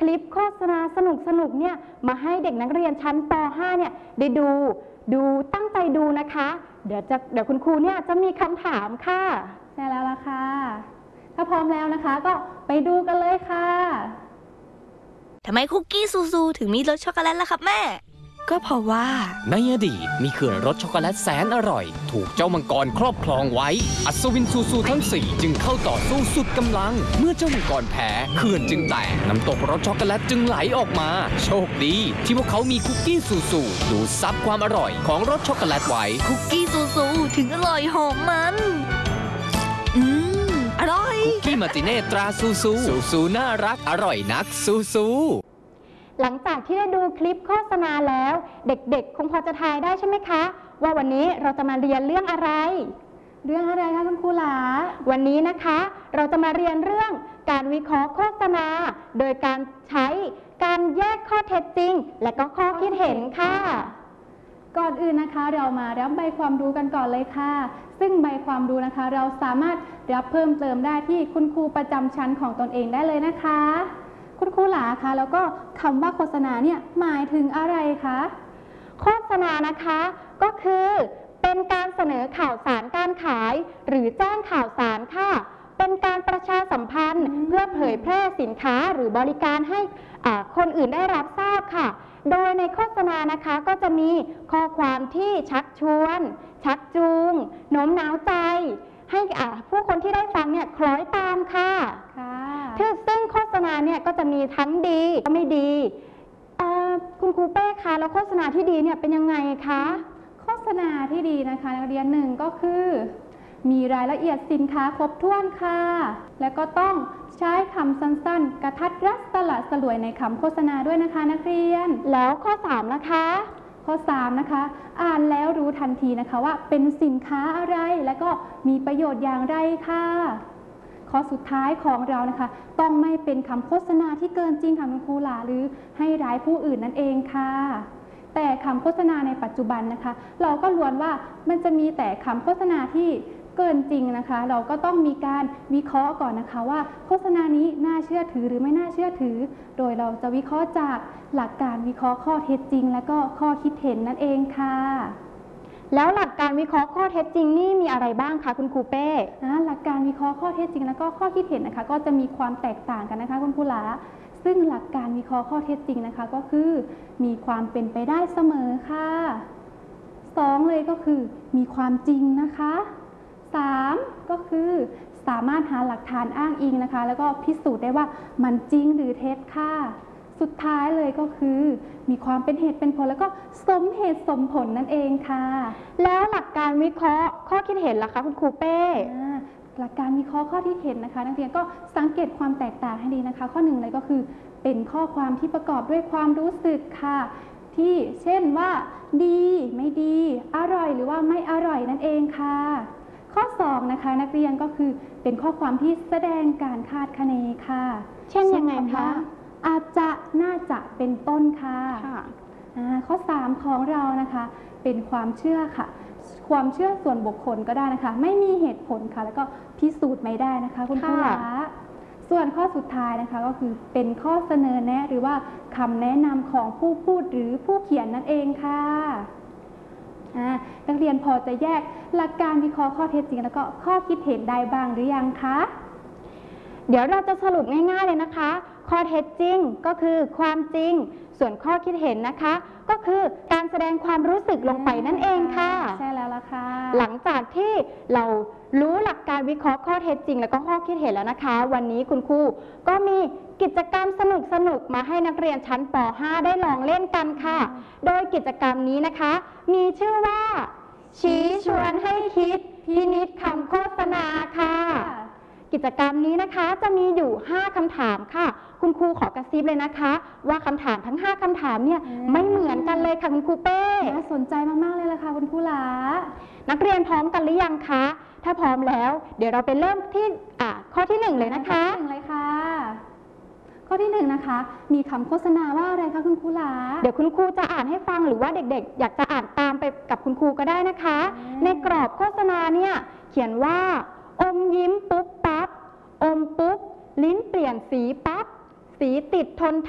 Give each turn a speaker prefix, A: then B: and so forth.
A: ลิปโฆษณาสนุกเนี่ยมาให้เด็กนักเรียนชั้นป .5 เนี่ยได้ดูตั้งใจดูนะคะเดี๋ยวคุณครูเนี่ยจะมีคำถามค่ะ
B: ใช่แล้วล่ะค่ะถ้าพร้อมแล้วนะคะก็ไปดูกันเลยค่ะ
C: ทำไมคุกกี้ซูซูถึงมีรสช็อกโกแลตล่ะครับแม่ก็เพราะว่า
D: ในอดีตมีเขื่อนรสช็อกโกแลตแสนอร่อยถูกเจ้ามังกรครอบครองไว้อัศวินซูซูทั้ง4จึงเข้าต่อสู้สุดกำลังเมื่อเจ้ามังกรแพ้เขื่อนจึงแตกน้ำตกรสช็อกโกแลตจึงไหลออกมาโชคดีที่พวกเขามีคุกกี้ซูซูดูดซับความอร่อยของรสช็อกโกแลตไว้
C: คุกกี้ซูซูถึงอร่อยหอมมันอร่อย
D: คุกกี้มาร์ติเน่ตราซูซูน่ารักอร่อยนักซู
A: หลังจากที่ได้ดูคลิปโฆษณาแล้วเด็กๆคงพอจะทายได้ใช่ไหมคะว่าวันนี้เราจะมาเรียนเรื่องอะไร
B: คะคุณครูหลา
A: วันนี้นะคะเราจะมาเรียนเรื่องการวิเคราะห์โฆษณาโดยการใช้การแยกข้อเท็จจริงและก็ข้อคิดเห็นค่ะ
B: ก่อนอื่นนะคะเรามารับใบความรู้กันก่อนเลยค่ะซึ่งใบความรู้นะคะเราสามารถรับเพิ่มเติมได้ที่คุณครูประจำชั้นของตนเองได้เลยนะคะคุณครูหลาคะแล้วก็คำว่าโฆษณาเนี่ยหมายถึงอะไรคะ
A: โฆษณานะคะก็คือเป็นการเสนอข่าวสารการขายหรือแจ้งข่าวสารค่ะเป็นการประชาสัมพันธ์เพื่อเผยแพร่สินค้าหรือบริการให้คนอื่นได้รับทราบค่ะโดยในโฆษณานะคะก็จะมีข้อความที่ชักชวนชักจูงโน้มน้าวใจให้ผู้คนที่ได้ฟังเนี่ยคล้อยตามค่ะซึ่งโฆษณาเนี่ยก็จะมีทั้งดีและไม่ดีคุณครูเป้คะแล้วโฆษณาที่ดีเนี่ยเป็นยังไงคะ
B: โฆษณาที่ดีนะคะนักเรียนหนึ่งก็คือมีรายละเอียดสินค้าครบถ้วนค่ะและก็ต้องใช้คำสั้นๆกระทัดรัดสละสลวยในคำโฆษณาด้วยนะคะนักเรียน
A: แล้วข้อ3นะคะ
B: ข้อ3นะคะอ่านแล้วรู้ทันทีนะคะว่าเป็นสินค้าอะไรและก็มีประโยชน์อย่างไรค่ะข้อสุดท้ายของเรานะคะต้องไม่เป็นคำโฆษณาที่เกินจริงค่ะคุณครูหลาหรือให้ร้ายผู้อื่นนั่นเองค่ะแต่คำโฆษณาในปัจจุบันนะคะเราก็ล้วนว่ามันจะมีแต่คำโฆษณาที่เกินจริงนะคะเราก็ต้องมีการวิเคราะห์ก่อนนะคะว่าโฆษณานี้น่าเชื่อถือหรือไม่น่าเชื่อถือโดยเราจะวิเคราะห์จากหลักการวิเคราะห์ข้อเท็จจริงและก็ข้อคิดเห็นนั่นเองค่ะ
A: แล้วหลักการวิเคราะห์ข้อเท็จจริงนี่มีอะไรบ้างคะคุณครูเป้
B: หลักการวิเคราะห์ข้อเท็จจริงและก็ข้อคิดเห็นนะคะก็จะมีความแตกต่างกันนะคะคุณครูหลาซึ่งหลักการวิเคราะห์ข้อเท็จจริงนะคะก็คือมีความเป็นไปได้เสมอค่ะ2เลยก็คือมีความจริงนะคะ3ก็คือสามารถหาหลักฐานอ้างอิงนะคะแล้วก็พิสูจน์ได้ว่ามันจริงหรือเท็จค่ะสุดท้ายเลยก็คือมีความเป็นเหตุเป็นผลแล้วก็สมเหตุสมผลนั่นเองค่ะ
A: แล้วหลักการวิเคราะห์ข้อคิดเห็นล่ะคะคุณครูเป้
B: หลักการวิเคราะห์ข้อคิดเห็นนะคะนักเรียนก็สังเกตความแตกต่างให้ดีนะคะข้อ1เลยก็คือเป็นข้อความที่ประกอบด้วยความรู้สึกค่ะที่เช่นว่าดีไม่ดีอร่อยหรือว่าไม่อร่อยนั่นเองค่ะข้อ2นะคะนักเรียนก็คือเป็นข้อความที่แสดงการคาดคะเนค่ะ
A: เช่นยังไงคะ
B: อาจจะน่าจะเป็นต้นค่ะข้อ3ของเรานะคะเป็นความเชื่อค่ะความเชื่อส่วนบุคคลก็ได้นะคะไม่มีเหตุผลค่ะแล้วก็พิสูจน์ไม่ได้นะคะคุณครูคะส่วนข้อสุดท้ายนะคะก็คือเป็นข้อเสนอแนะหรือว่าคำแนะนำของผู้พูดหรือผู้เขียนนั่นเองค่ะนักเรียนพอจะแยกหลักการวิเคราะห์ข้อเท็จจริงแล้วก็ข้อคิดเห็นได้บ้างหรือยังคะ
A: เดี๋ยวเราจะสรุปง่ายๆเลยนะคะข้อเท็จจริงก็คือความจริงส่วนข้อคิดเห็นนะคะก็คือการแสดงความรู้สึกลงไปนั่นเองค่ะ
B: ใช่แล้วล่ะค่ะ
A: หลังจากที่เรารู้หลักการวิเคราะห์ข้อเท็จจริงแล้วก็ข้อคิดเห็นแล้วนะคะวันนี้คุณครูก็มีกิจกรรมสนุกๆมาให้นักเรียนชั้นป .5 ได้ลองเล่นกันค่ะโดยกิจกรรมนี้นะคะมีชื่อว่าชี้ชวนให้คิดพินิจคำโฆษณาค่ะกิจกรรมนี้นะคะจะมีอยู่5คำถามค่ะคุณครูขอกระซิบเลยนะคะว่าคำถามทั้ง5คำถามเนี่ยไม่เหมือนกันเลยค่ะคุณครูเป้
B: น่าสนใจมากๆเลยล่ะค่ะคุณครูหลา
A: นักเรียนพร้อมกันหรือยังคะถ้าพร้อมแล้วเดี๋ยวเราไปเริ่มที่ข้อที่1เลยนะคะ
B: ข้อที่1เลยค่ะข้อที่1นะคะมีคำโฆษณาว่าอะไรคะคุณครูหลา
A: เดี๋ยวคุณครูจะอ่านให้ฟังหรือว่าเด็กๆอยากจะอ่านตามไปกับคุณครูก็ได้นะคะในกรอบโฆษณาเนี่ยเขียนว่าอมยิ้มปุ๊บปั๊บอมปุ๊บลิ้นเปลี่ยนสีปั๊บสีติดทน